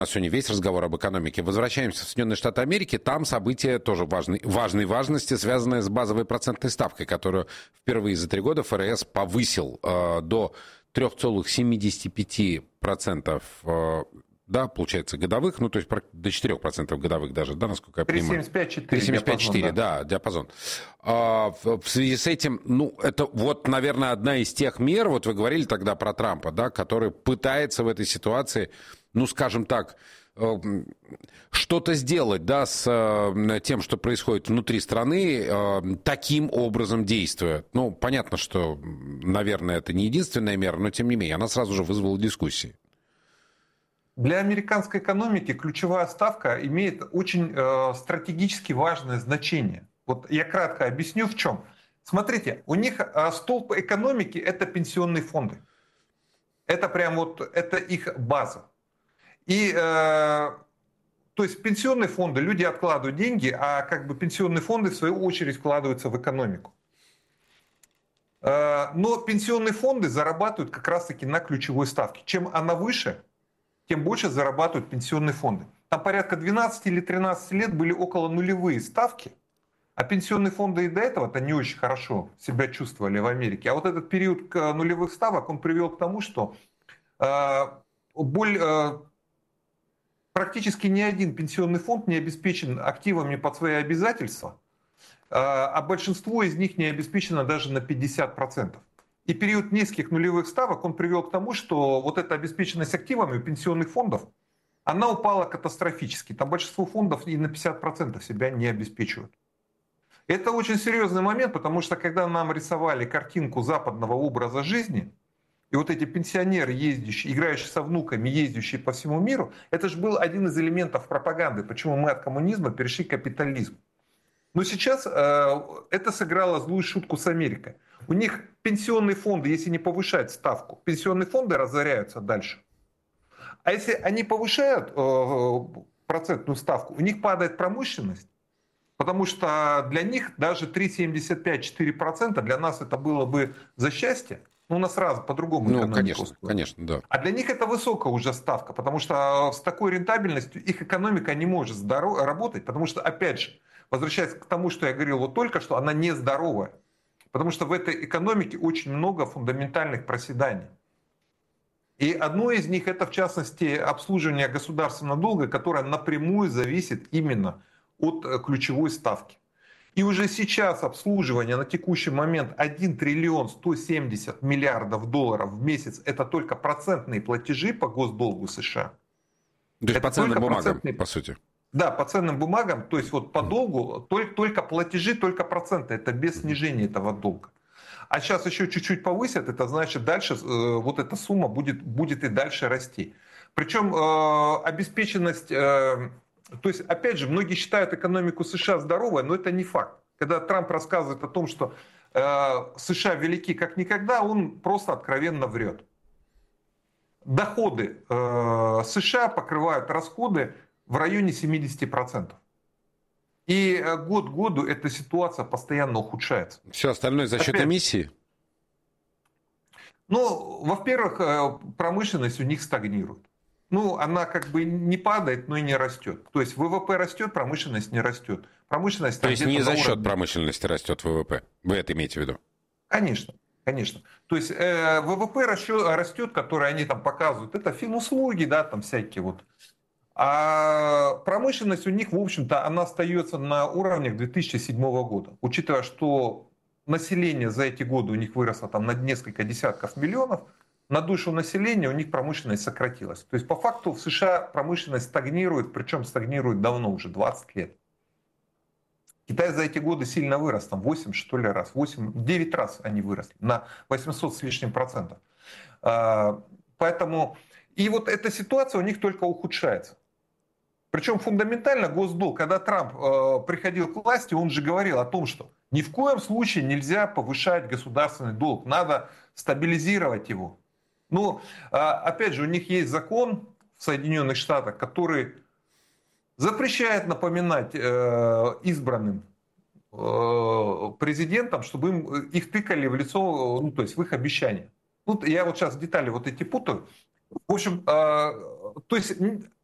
У нас сегодня весь разговор об экономике. Возвращаемся в Соединенные Штаты Америки. Там события тоже важной важности, связанные с базовой процентной ставкой, которую впервые за 3 года ФРС повысил до 3,75%, да, получается, годовых, ну, то есть до 4% годовых даже, да, насколько я понимаю. 3,75-4. Да, диапазон. В связи с этим, ну, это вот, наверное, одна из тех мер, вот вы говорили тогда про Трампа, да, который пытается в этой ситуации, ну, скажем так, что-то сделать, да, с тем, что происходит внутри страны, таким образом действуя. Ну, понятно, что, наверное, это не единственная мера, но, тем не менее, она сразу же вызвала дискуссии. Для американской экономики ключевая ставка имеет очень стратегически важное значение. Вот я кратко объясню в чем. Смотрите, у них столб экономики – это пенсионные фонды. Это прям вот, это их база. И, то есть пенсионные фонды, люди откладывают деньги, а как бы пенсионные фонды в свою очередь вкладываются в экономику. Но пенсионные фонды зарабатывают как раз-таки на ключевой ставке. Чем она выше, тем больше зарабатывают пенсионные фонды. Там порядка 12 или 13 лет были около нулевые ставки, а пенсионные фонды и до этого-то не очень хорошо себя чувствовали в Америке. А вот этот период нулевых ставок, он привел к тому, что практически ни один пенсионный фонд не обеспечен активами под свои обязательства, а большинство из них не обеспечено даже на 50%. И период низких нулевых ставок, он привел к тому, что вот эта обеспеченность активами у пенсионных фондов, она упала катастрофически. Там большинство фондов и на 50% себя не обеспечивают. Это очень серьезный момент, потому что когда нам рисовали картинку западного образа жизни, и вот эти пенсионеры, ездящие, играющие со внуками, ездящие по всему миру, это же был один из элементов пропаганды, почему мы от коммунизма перешли к капитализму. Но сейчас это сыграло злую шутку с Америкой. У них пенсионные фонды, если не повышать ставку, пенсионные фонды разоряются дальше. А если они повышают процентную ставку, у них падает промышленность, потому что для них даже 3,75-4% для нас это было бы за счастье. Ну, у нас сразу по-другому экономика устроена. Конечно, да. А для них это высокая уже ставка, потому что с такой рентабельностью их экономика не может работать, потому что, опять же, возвращаясь к тому, что я говорил вот только что, она нездоровая. Потому что в этой экономике очень много фундаментальных проседаний. И одно из них это, в частности, обслуживание государственного долга, которое напрямую зависит именно от ключевой ставки. И уже сейчас обслуживание на текущий момент 1 триллион 170 миллиардов долларов в месяц, это только процентные платежи по госдолгу США. То есть по ценным бумагам, по сути. Да, по ценным бумагам, то есть вот по долгу только платежи, только проценты, это без снижения этого долга. А сейчас еще чуть-чуть повысят, это значит дальше вот эта сумма будет и дальше расти. Причем обеспеченность, то есть опять же, многие считают экономику США здоровой, но это не факт. Когда Трамп рассказывает о том, что США велики как никогда, он просто откровенно врет. Доходы США покрывают расходы в районе 70%. И год к году эта ситуация постоянно ухудшается. Все остальное за счет эмиссии? Ну, во-первых, промышленность у них стагнирует. Ну, она как бы не падает, но и не растет. То есть ВВП растет, промышленность не растет. Промышленность то есть не за счет промышленности растет ВВП? Вы это имеете в виду? Конечно. Конечно. То есть ВВП растет, который они там показывают, это финуслуги, да, там всякие вот. А промышленность у них, в общем-то, она остается на уровнях 2007 года. Учитывая, что население за эти годы у них выросло там на несколько десятков миллионов, на душу населения у них промышленность сократилась. То есть по факту в США промышленность стагнирует, причем стагнирует давно, уже 20 лет. Китай за эти годы сильно вырос, там 8 что ли раз, 9 раз они выросли, на 800 с лишним процентов. Поэтому, и вот эта ситуация у них только ухудшается. Причем фундаментально госдолг, когда Трамп приходил к власти, он же говорил о том, что ни в коем случае нельзя повышать государственный долг, надо стабилизировать его. Ну, опять же, у них есть закон в Соединенных Штатах, который запрещает напоминать избранным президентам, чтобы их тыкали в лицо, ну, то есть в их обещания. Ну, я вот сейчас детали вот эти путаю. В общем, то есть